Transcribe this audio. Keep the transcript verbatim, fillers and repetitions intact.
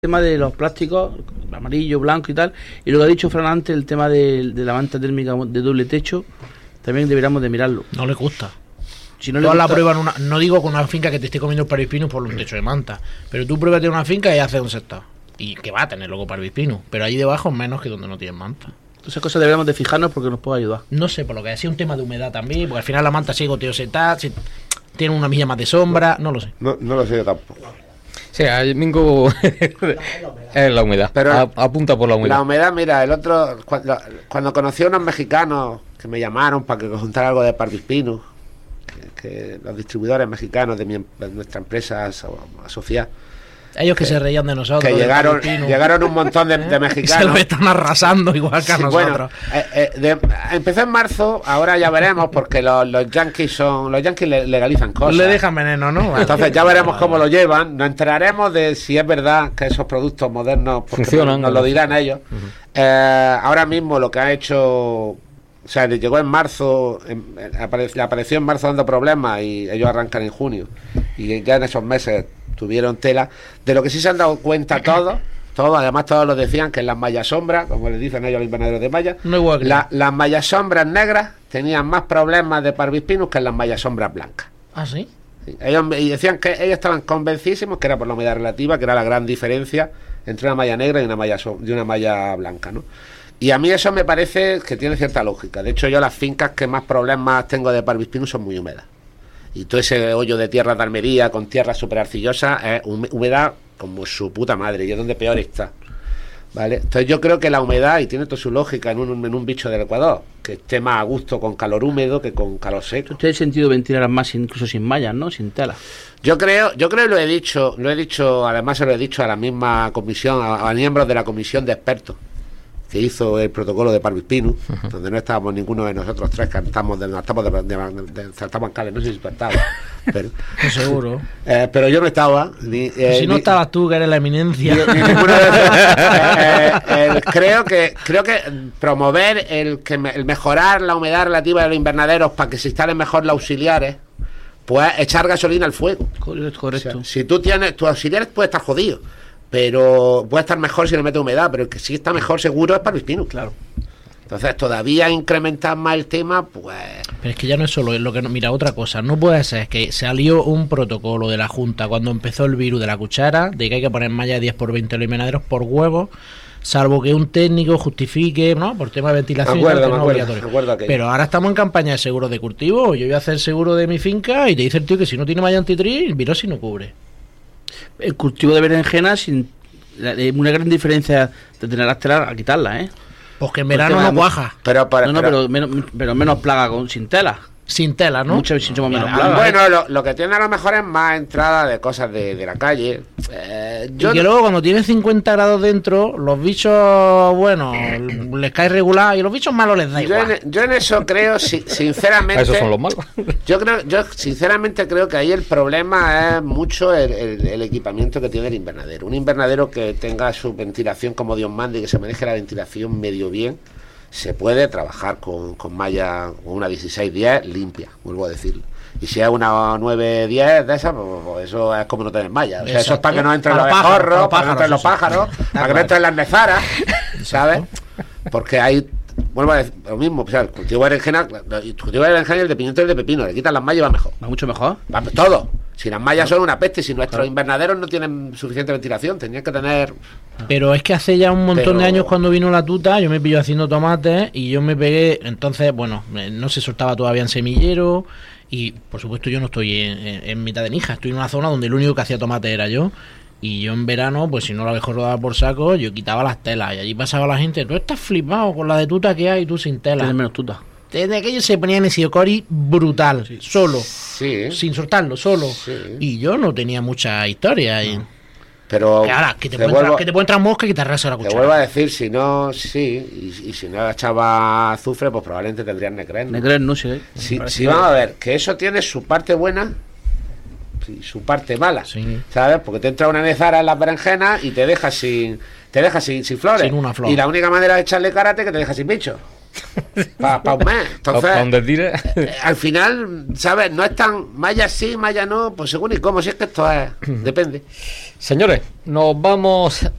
tema de los plásticos, amarillo, blanco y tal, y lo que ha dicho Fran antes, el tema de, de la manta térmica de doble techo, también deberíamos de mirarlo. No le gusta. Si no le Todas gusta... la prueban una, no digo con una finca que te esté comiendo el parvispino por un techo de manta, pero tú pruébate una finca y haces un sector, y que va a tener luego parvispino, pero ahí debajo menos que donde no tienen manta. Esas cosas deberíamos de fijarnos porque nos puede ayudar. No sé, por lo que decía, un tema de humedad también, porque al final la manta sigue goteo setada, si tiene una milla más de sombra, no lo sé. No, no lo sé yo tampoco. Sí, el Mingo es la humedad. Pero A, apunta por la humedad. La humedad, mira, el otro, cuando, cuando conocí a unos mexicanos que me llamaron para que juntara algo de parvispino, que, que los distribuidores mexicanos de, mi, de nuestra empresa asociada, ellos que, que se reían de nosotros, que llegaron, llegaron un montón de, de mexicanos. Se lo están arrasando igual que a sí, nosotros. Bueno, eh, eh, de, empezó en marzo, ahora ya veremos, porque los, los yankees son, los yankees le, legalizan cosas. Le dejan veneno, ¿no? Entonces ya veremos cómo lo llevan. Nos enteraremos de si es verdad que esos productos modernos funcionan. Nos lo dirán ellos. Uh-huh. eh, ahora mismo lo que ha hecho, o sea, llegó en marzo, en, apare, le apareció en marzo dando problemas y ellos arrancan en junio. Y ya en esos meses tuvieron tela. De lo que sí se han dado cuenta todos, todos, además todos lo decían, que en las mallas sombras, como les dicen ellos los invernaderos de malla, no la, las mallas sombras negras tenían más problemas de parvispinus que en las mallas sombras blancas. ¿Ah, sí? Sí, ellos y decían que ellos estaban convencidísimos que era por la humedad relativa, que era la gran diferencia entre una malla negra y una malla, so, y una malla blanca, ¿no? Y a mí eso me parece que tiene cierta lógica. De hecho, yo las fincas que más problemas tengo de parvispinus son muy húmedas. Y todo ese hoyo de tierra de Almería con tierra súper arcillosa es humedad como su puta madre, y es donde peor está, ¿vale? Entonces yo creo que la humedad, y tiene toda su lógica en un, en un bicho del Ecuador, que esté más a gusto con calor húmedo que con calor seco. ¿Usted ha sentido ventilar más incluso sin mallas, no? Sin tela. Yo creo, yo creo y lo he dicho, lo he dicho, además se lo he dicho a la misma comisión, a, a miembros de la comisión de expertos que hizo el protocolo de parvispinus, uh-huh. donde no estábamos ninguno de nosotros tres, que estamos de, estamos de, de, de, de saltamos en Cali, no sé si tú estabas, pero no, seguro. Eh, pero yo no estaba. Ni, eh, si no ni, estabas tú, que eres la eminencia. Ni, ni ninguno de esos, eh, eh, el, creo que creo que promover el que me, el mejorar la humedad relativa de los invernaderos para que se instalen mejor los auxiliares, pues echar gasolina al fuego. Correcto, correcto. O sea, si tú tienes tus auxiliares, puede estar jodido, pero puede estar mejor si le metes humedad, pero el que sí está mejor seguro es parvispinus, claro. Entonces todavía incrementar más el tema, pues... Pero es que ya no es solo lo que no, mira, otra cosa, no puede ser que salió un protocolo de la Junta cuando empezó el virus de la cuchara, de que hay que poner malla de diez por veinte en los invernaderos por huevo, salvo que un técnico justifique, ¿no? Por tema de ventilación, acuerdo, que no es obligatorio. Acuerdo que... Pero ahora estamos en campaña de seguro de cultivo, yo voy a hacer seguro de mi finca y te dice el tío que si no tiene malla antitril, el virus no cubre. El cultivo de berenjena sin una gran diferencia de tener las telas a quitarlas, ¿eh? Pues que en verano no cuaja. Pero, para, no, no, pero, pero, menos, pero menos plaga con sin tela. Sin tela, ¿no? Muchas veces somos menos ah, plaga. Bueno, lo, lo que tiene a lo mejor es más entrada de cosas de, de la calle. Eh, y yo que no... luego cuando tiene cincuenta grados dentro, los bichos, bueno, les cae regular y los bichos malos les da igual. Yo en, yo en eso creo, si, sinceramente... Esos son los malos. Yo creo, yo sinceramente creo que ahí el problema es mucho el, el, el equipamiento que tiene el invernadero. Un invernadero que tenga su ventilación como Dios manda y que se maneje la ventilación medio bien, se puede trabajar con, con malla, con una dieciséis diez limpia, vuelvo a decirlo. Y si es una nueve diez de esas, pues, pues eso es como no tener malla. O sea, eso es para que no entren los abejorros, para que no entren los pájaros, para que no entren las nezaras, ¿sabes? Porque hay, vuelvo a decir lo mismo, o sea, el cultivo de berenjena, el cultivo de berenjena y el de pimiento y el de pepino, le quitan las mallas y va mejor. Va mucho mejor. Va todo. Si las mallas son una peste, si nuestros invernaderos no tienen suficiente ventilación, tendrían que tener... Pero es que hace ya un montón Pero... de años cuando vino la tuta, yo me pilló haciendo tomates y yo me pegué, entonces, bueno, no se soltaba todavía en semillero y, por supuesto, yo no estoy en, en, en mitad de Níjar, estoy en una zona donde el único que hacía tomate era yo. Y yo en verano, pues si no la mejor rodaba por saco, yo quitaba las telas y allí pasaba la gente, tú estás flipado con la de tuta que hay, tú sin tela. Tienes menos tuta. Desde aquello se ponía en ese cori brutal, sí. solo, sí. sin soltarlo, solo. Sí. Y yo no tenía mucha historia. No. Y... Pero que ahora, que te, te puede vuelvo, entrar, que te puede entrar mosca y que te arrasa la cuchara. Te vuelvo a decir, si no, sí, y, y si no echaba azufre, pues probablemente tendrían necren. Necren, no sé. Si, si vamos a ver, que eso tiene su parte buena y su parte mala, sí. ¿sabes? Porque te entra una nezara en las berenjenas y te deja sin te deja sin, sin flores. Sin una flor. Y la única manera de echarle karate es que te deja sin bicho. Para pa un mes. Entonces, Pa' donde tire. eh, al final, ¿sabes? No es tan malla sí, malla no, pues según y cómo, si es que esto es, depende. Señores, nos vamos